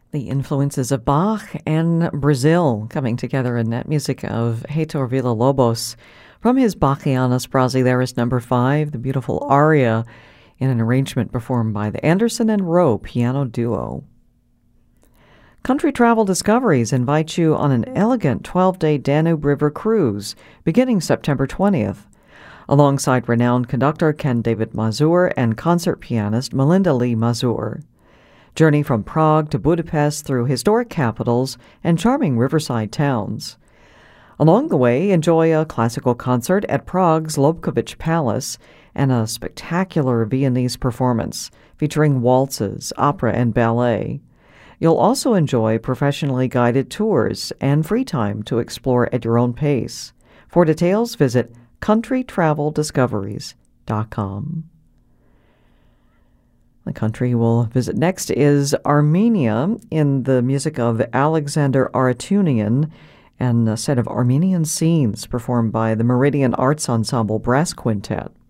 The influences of Bach and Brazil coming together in that music of Heitor Villa-Lobos. From his Bachianas Brasileiras No. 5, the beautiful aria in an arrangement performed by the Anderson and Rowe piano duo. Country Travel Discoveries invites you on an elegant 12-day Danube River cruise beginning September 20th. Alongside renowned conductor Ken David Mazur and concert pianist Melinda Lee Mazur. Journey from Prague to Budapest through historic capitals and charming riverside towns. Along the way, enjoy a classical concert at Prague's Lobkowicz Palace and a spectacular Viennese performance featuring waltzes, opera, and ballet. You'll also enjoy professionally guided tours and free time to explore at your own pace. For details, visit countrytraveldiscoveries.com. The country we'll visit next is Armenia in the music of Alexander Aratunian and a set of Armenian scenes performed by the Meridian Arts Ensemble Brass Quintet.